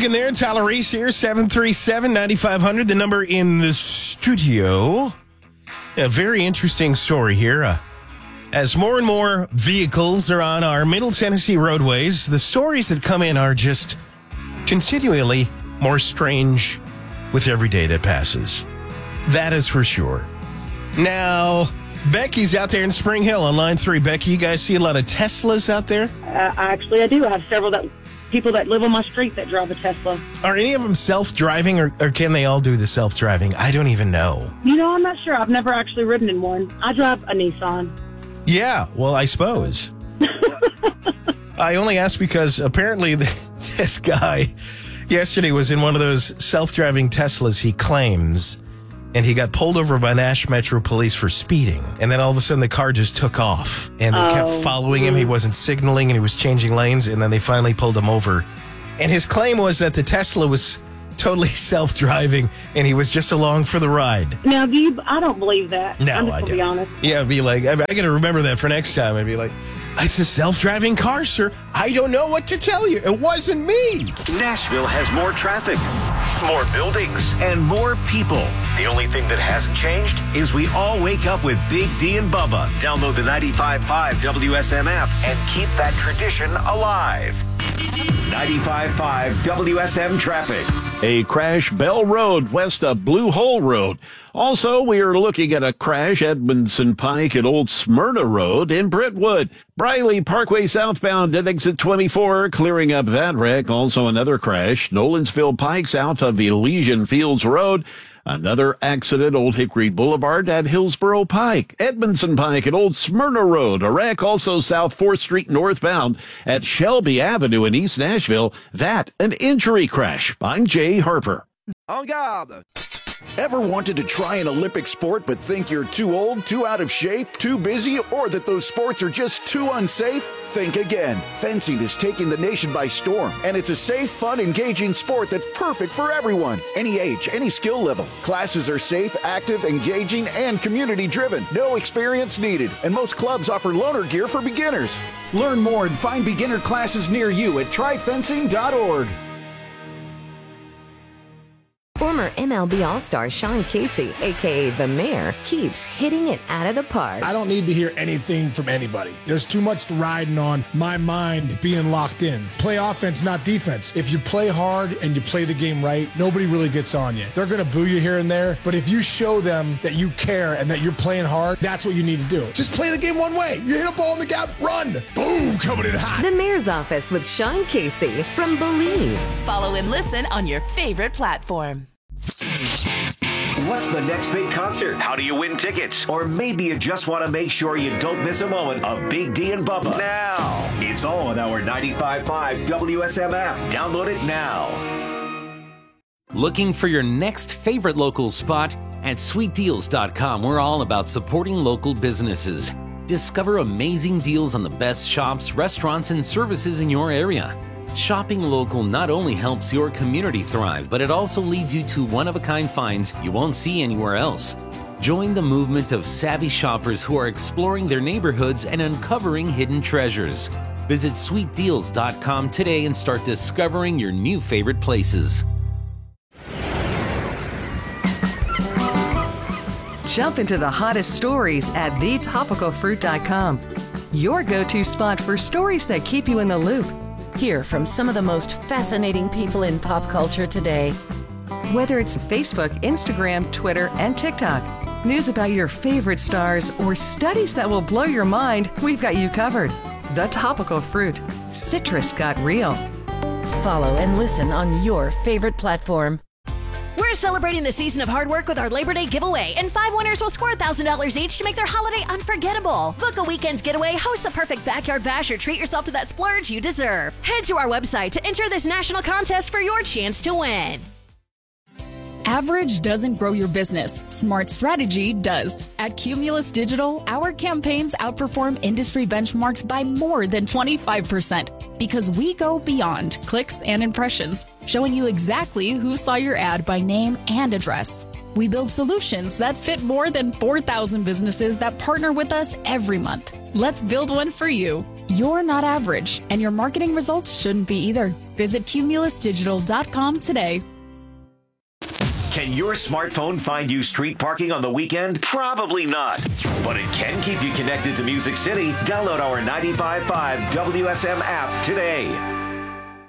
Morgan there. Tyler Reese here, 737-9500, the number in the studio. A very interesting story here. As more and more vehicles are on our Middle Tennessee roadways, the stories that come in are just continually more strange with every day that passes. That is for sure. Now, Becky's out there in Spring Hill on Line 3. Becky, you guys see a lot of Teslas out there? Actually, I do. I have several people that live on my street that drive a Tesla. Are any of them self-driving, or can they all do the self-driving? I don't even know. I'm not sure. I've never actually ridden in one. I drive a Nissan. Yeah, well, I suppose. I only asked because apparently this guy yesterday was in one of those self-driving Teslas, he claims, and he got pulled over by Nash Metro Police for speeding. And then all of a sudden the car just took off, and they kept following him. He wasn't signaling, and he was changing lanes, and then they finally pulled him over. And his claim was that the Tesla was totally self-driving, and he was just along for the ride. Now, I don't believe that. No, I'm just I going to don't. be honest. Yeah, I'd be like, I got to remember that for next time. I'd be like, it's a self-driving car, sir. I don't know what to tell you. It wasn't me. Nashville has more traffic, more buildings, and more people. The only thing that hasn't changed is we all wake up with Big D and Bubba. Download the 95.5 WSM app and keep that tradition alive. 95.5 WSM traffic. A crash Bell Road west of Blue Hole Road. Also, we are looking at a crash Edmondson Pike at Old Smyrna Road in Brentwood. Briley Parkway southbound at exit 24, clearing up that wreck. Also another crash, Nolensville Pike south of Elysian Fields Road. Another accident, Old Hickory Boulevard at Hillsborough Pike. Edmondson Pike at Old Smyrna Road. A wreck also South 4th Street northbound at Shelby Avenue in East Nashville. That, an injury crash. I'm Jay Harper. En garde! Ever wanted to try an Olympic sport but think you're too old, too out of shape, too busy, or that those sports are just too unsafe? Think again. Fencing is taking the nation by storm, and it's a safe, fun, engaging sport that's perfect for everyone. Any age, any skill level. Classes are safe, active, engaging, and community-driven. No experience needed, and most clubs offer loaner gear for beginners. Learn more and find beginner classes near you at tryfencing.org. Former MLB All-Star Sean Casey, a.k.a. The Mayor, keeps hitting it out of the park. I don't need to hear anything from anybody. There's too much riding on my mind being locked in. Play offense, not defense. If you play hard and you play the game right, nobody really gets on you. They're going to boo you here and there, but if you show them that you care and that you're playing hard, that's what you need to do. Just play the game one way. You hit a ball in the gap, run. Boom, coming in hot. The Mayor's Office with Sean Casey from Believe. Follow and listen on your favorite platform. What's the next big concert? How do you win tickets? Or maybe you just want to make sure you don't miss a moment of Big D and Bubba. Now, it's all on our 95.5 WSM app. Download it now. Looking for your next favorite local spot? At sweetdeals.com, we're all about supporting local businesses. Discover amazing deals on the best shops, restaurants, and services in your area. Shopping local not only helps your community thrive, but it also leads you to one-of-a-kind finds you won't see anywhere else. Join the movement of savvy shoppers who are exploring their neighborhoods and uncovering hidden treasures. Visit sweetdeals.com today and start discovering your new favorite places. Jump into the hottest stories at thetopicalfruit.com. Your go-to spot for stories that keep you in the loop. Hear from some of the most fascinating people in pop culture today. Whether it's Facebook, Instagram, Twitter, and TikTok, news about your favorite stars, or studies that will blow your mind, we've got you covered. The Topical Fruit. Citrus got real. Follow and listen on your favorite platform. We're celebrating the season of hard work with our Labor Day giveaway, and 5 winners will score $1,000 each to make their holiday unforgettable. Book a weekend's getaway, host the perfect backyard bash, or treat yourself to that splurge you deserve. Head to our website to enter this national contest for your chance to win. Average doesn't grow your business. Smart strategy does. At Cumulus Digital, our campaigns outperform industry benchmarks by more than 25% because we go beyond clicks and impressions, showing you exactly who saw your ad by name and address. We build solutions that fit more than 4,000 businesses that partner with us every month. Let's build one for you. You're not average, and your marketing results shouldn't be either. Visit cumulusdigital.com today. Can your smartphone find you street parking on the weekend? Probably not. But it can keep you connected to Music City. Download our 95.5 WSM app today.